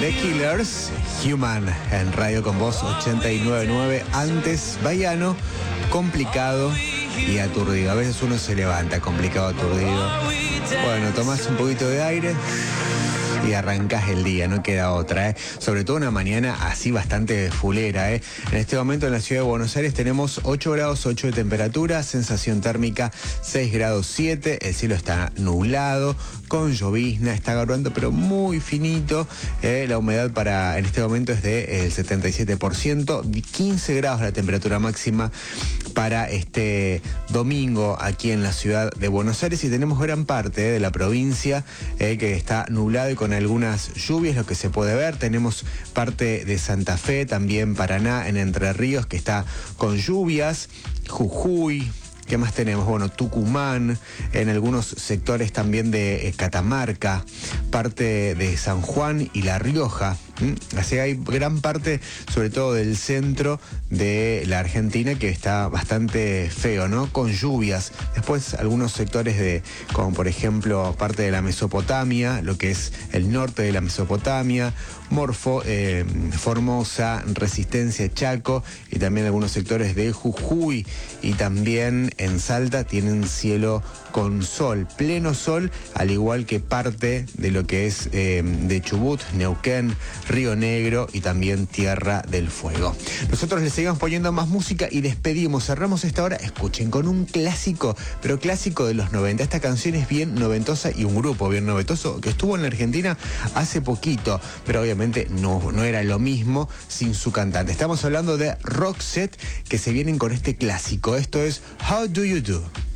The Killers, Human, en Radio Con Voz 89.9. Antes, Baiano, Complicado y Aturdido. A veces uno se levanta complicado, aturdido. Bueno, tomás un poquito de aire y arrancás el día, no queda otra, Sobre todo una mañana así bastante fulera, En este momento en la ciudad de Buenos Aires tenemos 8 grados 8 de temperatura, sensación térmica 6 grados 7, el cielo está nublado, con llovizna, está garuando pero muy finito, la humedad para en este momento es del 77%, 15 grados la temperatura máxima para este domingo aquí en la ciudad de Buenos Aires, y tenemos gran parte de la provincia que está nublado y con algunas lluvias, lo que se puede ver. Tenemos parte de Santa Fe, también Paraná, en Entre Ríos, que está con lluvias, Jujuy. ¿Qué más tenemos? Bueno, Tucumán, en algunos sectores también de Catamarca, parte de San Juan y La Rioja. Así hay gran parte, sobre todo del centro de la Argentina, que está bastante feo, ¿no? Con lluvias. Después algunos sectores como por ejemplo, parte de la Mesopotamia, lo que es el norte de la Mesopotamia, Formosa, Resistencia, Chaco, y también algunos sectores de Jujuy, y también en Salta tienen cielo con sol, pleno sol, al igual que parte de lo que es de Chubut, Neuquén, Río Negro y también Tierra del Fuego. Nosotros les seguimos poniendo más música y cerramos esta hora, escuchen, con un clásico, pero clásico de los 90. Esta canción es bien noventosa y un grupo bien noventoso que estuvo en la Argentina hace poquito, pero obviamente no era lo mismo sin su cantante. Estamos hablando de Roxette, que se vienen con este clásico. Esto es How Do You Do.